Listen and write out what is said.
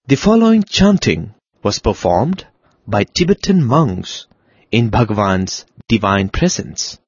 The following chanting was performed by Tibetan monks in Bhagwan's divine presence.